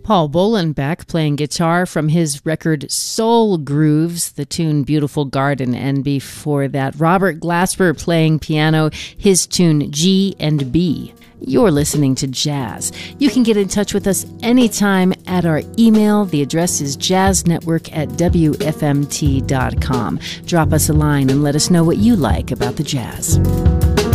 Paul Bolenbeck playing guitar from his record Soul Grooves, the tune Beautiful Garden. And before that, Robert Glasper playing piano, his tune G and B. You're listening to Jazz. You can get in touch with us anytime at our email. The address is jazznetwork@wfmt.com. Drop us a line and let us know what you like about the jazz.